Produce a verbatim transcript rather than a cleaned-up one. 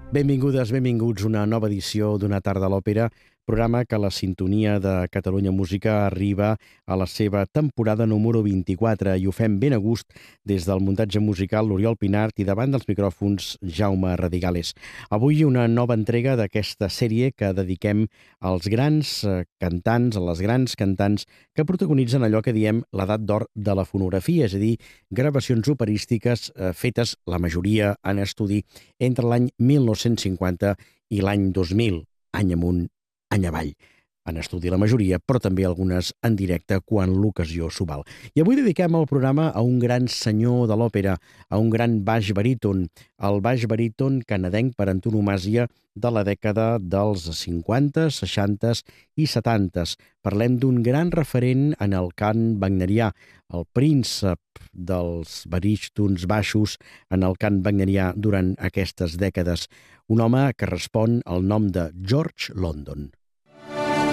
Benvingudes, benvinguts a una nova edició d'Una tarda a l'òpera, programa que la sintonia de Catalunya Música arriba a la seva temporada número vint-i-quatre i ho fem ben a gust des del muntatge musical l'Oriol Pinart i davant dels micròfons Jaume Radigales. Avui una nova entrega d'aquesta sèrie que dediquem als grans cantants, a les grans cantants que protagonitzen allò que diem l'edat d'or de la fonografia, és a dir, gravacions operístiques fetes, la majoria en estudi, entre l'any mil nou-cents cinquanta i l'any dos mil, any amunt, any avall. En estudi la majoria, però també algunes en directe quan l'ocasió s'ho val. I avui dediquem el programa a un gran senyor de l'òpera, a un gran baix baríton, el baix baríton canadenc per antonomàsia de la dècada dels cinquanta, seixanta i setanta. Parlem d'un gran referent en el cant wagnerià, el príncep dels barítons baixos en el cant wagnerià durant aquestes dècades, un home que respon al nom de George London.